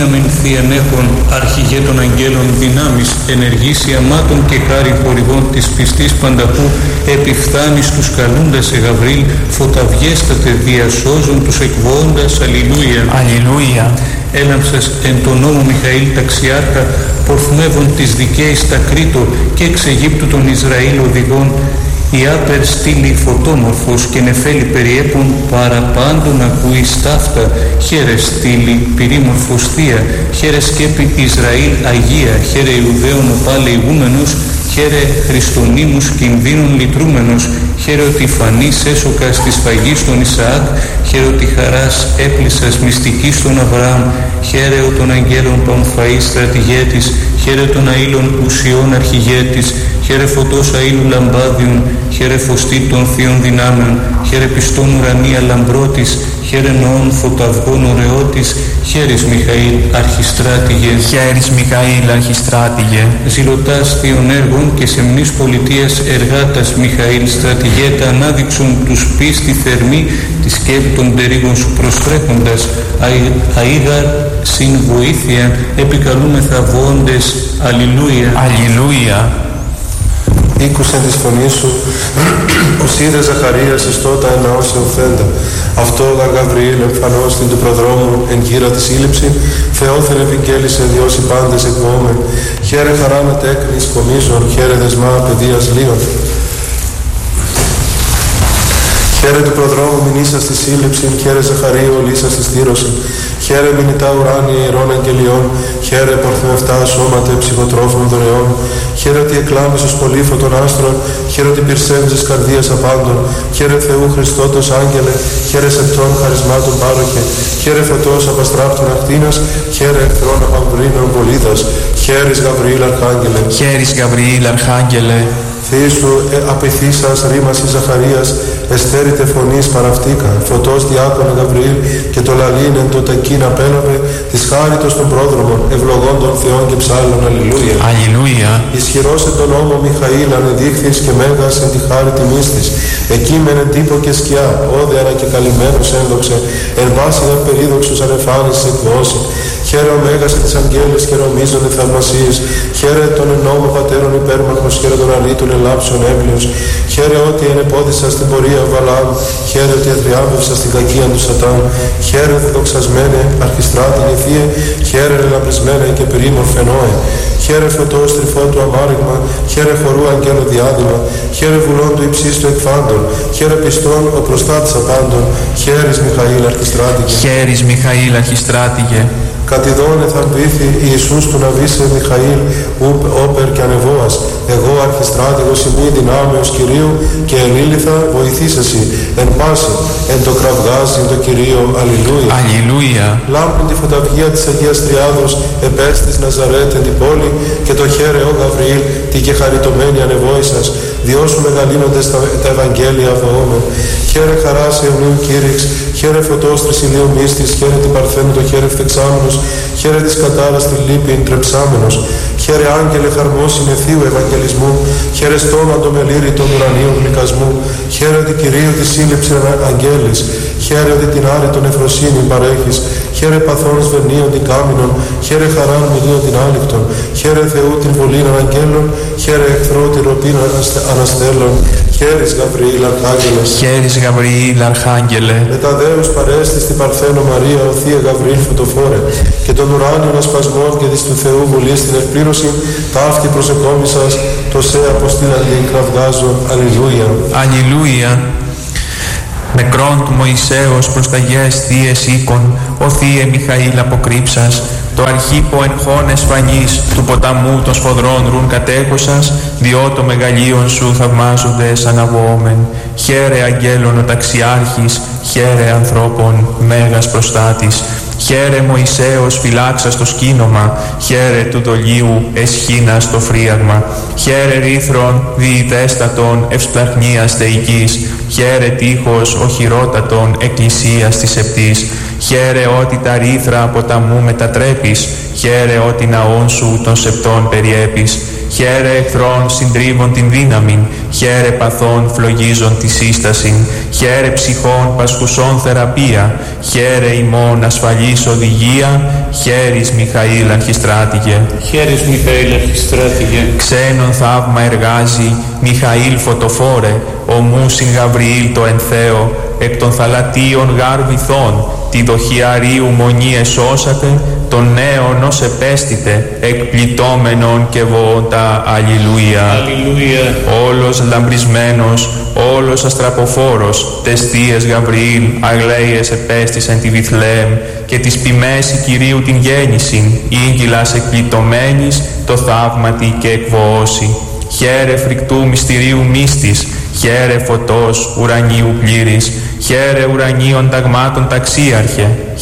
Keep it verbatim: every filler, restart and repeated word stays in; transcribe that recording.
δύναμεν θείαν έχων αρχηγέ των αγγέλων δυνάμεις ενεργής ιαμάτων και χάρη χορηγών της πιστής πανταχού επιφθάνεις τους καλούντας σε Γαβρίλ φωταυγέστατε διασώζουν τους εκβόοντας. Αλληλούια. Αλληλούια. Έλαμψας εν τον νόμο Μιχαήλ ταξιάρχα πορθμεύων της δικαίης τα Κρήτο και εξ Αιγύπτου των Ισραήλ οδηγών η άπερ στήλη φωτόμορφος και νεφέλη περιέπων παραπάντων ακούει στάφτα χαίρε στήλη πυρήμορφος θεία χαίρε σκέπη Ισραήλ Αγία χαίρε Ιουδαίων οπάλε ηγούμενος χαίρε Χριστονίμους κινδύνων λυτρούμενος χαίρε ότι φανής έσοκας της φαγής των Ισαάκ χαίρε ότι χαράς έπλησας μυστικής των Αβραάμ χαίρε ο των αγγέλων Παμφαής στρατηγέτης χαίρε των αήλων ουσιών αρχηγέτης χαίρε φωτός αήλου λαμπάδιον χαίρε φωστή των θείων δυνάμεων χαίρε πιστών ουρανία λαμπρότης χαίρε νοών φωταυγών ωραιότης χαίρεις Μιχαήλ αρχιστράτηγε. Χαίρεις Μιχαήλ αρχιστράτηγε. Ζηλωτάς θείων έργων και σεμνής πολιτείας εργάτας Μιχαήλ στρατηγέτα ανάδειξον τους πίστη θερμή τη σκέπη των τερίγων σου προστρέχοντας αΐγαρ συν βοήθεια επικαλούμεθα βόντες. Αλληλούια. Αλληλούια. Ήκουσε της φωνής σου, ο είδε Ζαχαρίας εις τότε εναώσε οφθέντα. Αυτό γαρ Γαβριήλ εμφανώς την του προδρόμου εν γύρα τη σύλληψη, Θεόθεν ευηγγέλισε διώσει πάντες εκβόμεν. Χαίρε χαρά με τέκνης κομίζων, χαίρε δεσμά παιδείας λίων. Χαίρε του προδρόμου μηνύσα στη σύλληψη, χαίρε Ζαχαρίου λύσα στη στήρωση. Χαίρε μηνυτά ουράνια ιερών αγγελιών, χαίρε πορθμευτά σώματα ψυχοτρόφων δωρεών. Χαίρε ότι εκλάμισος πολύφω των άστρων, χαίρε ότι πυρσεύζεις καρδίας απάντων. Χαίρε Θεού Χριστότος άγγελε, χαίρε σεπτών χαρισμάτων πάροχε. Χαίρε φωτός απαστράπτων ακτίνας, χαίρε εχθρών απαμβρίνων πολίδας. Χαίρεις Γαβριήλ αρχάγγελε. Χαίρεις Γαβριήλ αρχάγγελε. Θεή σου ε, απειθήσας ρήμαση Ζαχαρίας, εστέρητε φωνής παραυτήκα, φωτός διάκονε Γαβριήλ και το λαλήν εν το τακίν απέλαβε, της χάριτος των πρόδρομων, ευλογών των Θεών και ψάλλων. Αλληλούια. Αλληλούια. Ισχυρός εν τον νόμο Μιχαήλ ανεδείχθης και μέγας εν τη χάρη τιμής της, εκεί μεν εν τύπο και σκιά, όδε ανακεκαλυμμένος ένδοξε, εν βάση εν περίδοξους ανεφάνισης εκδώσει. Χαίρε ο Μέγας και τις αγγέλες, χαίρε ο μίζων θαυμασίες, χαίρε τον εν νόμο πατέρων υπέρμαχος, χαίρε τον αλήτων ελάψεων έμλιος, χαίρε ότι ενεπόδησα στην πορεία Βαλάμ, χαίρε ότι εδριάβευσα στην κακία του Σατάν, χαίρε δοξασμένε αρχιστράτηγε Θείε, χαίρε ελαμπρισμένε και περίμορφε Νόε, χαίρε φωτός τρυφό του αμάριγμα, χαίρε χορού αγγέλου διάδημα, χαίρε βουλών του υψίστου εκφάντων, χαίρε πιστών ο προστάτης απάντων, χαίρεις Μιχαήλ αρχιστράτηγε. Χαίρεις Μιχαήλ αρχιστράτηγε. Κατηδών εθαμπήθη Ιησούς του Ναβίσε Μιχαήλ, ούπ, όπερ και ανεβόας. Εγώ αρχιστράτηγος ημί δυνάμεως Κυρίου και ενήλιθα βοηθήσεσαι εν πάση, εν το κραυγάζει το Κυρίο. Αλληλούια. Αλληλούια. Λάμπουν τη φωταυγία της Αγίας Τριάδος, επέστης Ναζαρέτ εν την πόλη, και το χαίρε ο Γαβριήλ, τη και χαριτωμένη ανεβόησας, διώσου μεγαλύνοντες τα, τα Ευαγγέλια αβοόμεν. Χαίρε χαράς αιωνίου κήρυξ, χαίρε φωτός τρισιλίου μύστης, χαίρε την Παρθένου το χαίρε φτεξάμενος, χαίρε της κατάρας τη λύπη τρεψάμενος, χαίρε άγγελε χαρμόσυνε θείου Ευαγγελισμού, χαίρε στόμα το μελήρη των ουρανίων γλυκασμού, χαίρε ότι Κυρίου τη σύλληψη αγγέλης, χαίρε ότι την άρη των εφροσύνη παρέχεις, χαίρε παθών σβενίων την κάμινον, χαίρε χαράν μιλίων την άλυκτον, χαίρε Θεού την βολήν αναγγέλων, χαίρε εχθρό τη ροπήν αναστέλων, χαίρεις Γαβριήλ αρχάγγελε. Χαίρεις Γαβριήλ αρχάγγελε. Με τα δέους παρέστης την Παρθένο Μαρία, ο Θεία Γαβριήλ φωτοφόρε, και των ουράνιων ασπασμών και της του Θεού βουλής την εκπλήρωση, ταύτη προσεκόμισας, το σε αποστήλαντι κραυγάζων. Αλληλούια. Αλληλούια. Νεκρόν του Μωυσέως προς τα γέες θείες οίκων, ο Θεία Μιχαήλ αποκρύψας, το αρχίπο εν χώνες φανής του ποταμού των σφοδρών ρουν κατέχωσας, διό το μεγαλείον σου θαυμάζοντες αναβοόμεν. Χαίρε αγγέλων ο ταξιάρχης, χαίρε ανθρώπων μέγας προστάτης. Χαίρε Μωυσέως φυλάξας το σκήνομα, χαίρε του δολίου εσχήνας το φρίαγμα. Χαίρε ρήθρον διητέστατον ευσπλαχνίας θεϊκής, χαίρε τείχος οχυρότατον εκκλησίας της επτής. Χαίρε ότι τα ρήθρα ποταμού μετατρέπεις, χαίρε ότι ναών σου των σεπτών περιέπεις. Χαίρε εχθρών συντρίβων την δύναμην, χαίρε παθών φλογίζον τη σύσταση, χαίρε ψυχών πασχουσών θεραπεία, χαίρε ημών ασφαλής οδηγία, χαίρις Μιχαήλ αρχιστράτηγε. Χαίρις Μιχαήλ αρχιστράτηγε. Ξένον θαύμα εργάζει, Μιχαήλ φωτοφόρε, ομού συν Γαβριήλ το ενθέο, εκ των θαλατίων γάρ βυθών, τη δοχιαρίου μονή εσώσατε, τον νέον ως επέστητε, εκπλητώμενον και βότα. Αλληλούια. Αλληλούια. Όλος λαμπρισμένος, όλος αστραποφόρος, τεστίες Γαβριήλ, αγλαίες επέστησεν τη Βιθλεέμ, και της ποιμέση Κυρίου την γέννησιν, ήγγυλας εκπλητωμένης, το θαύματι και εκβοώσει. Χαίρε φρικτού μυστηρίου μύστης, χαίρε φωτός ουρανίου πλήρης, χαίρε ουρανίων ταγμάτων ταξίαρχε,